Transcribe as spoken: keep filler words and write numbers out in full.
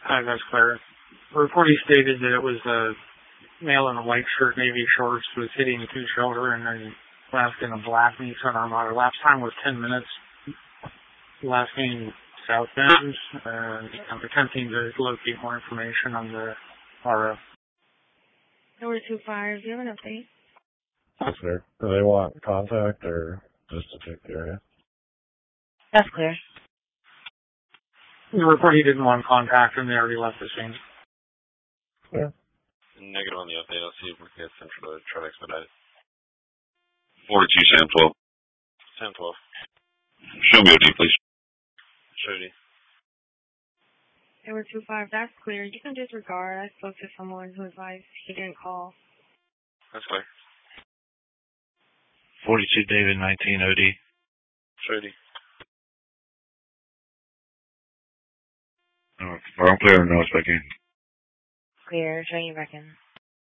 Hi, that's clear. Reporting stated that it was a male in a white shirt, navy shorts, was hitting two children and left in a black Nissan Armada. Last time was ten minutes. Last name South Bend. Uh, I'm attempting to locate more information on the R O. Number two five, do you have an update? That's clear. Do they want contact or just to check the area? That's clear. The report he didn't want contact and they already left the scene. Clear. Negative on the update. I'll see if we can get Central to try to expedite it. forty-two, Sam twelve. Sam twelve. Show me O D, please. Show D. Number two five, that's clear. You can disregard. I spoke to someone who advised he didn't call. That's clear. forty-two, David, nineteen, O D. Show D. Oh, I'm clear, no, it's back in. Clear, showing you back in.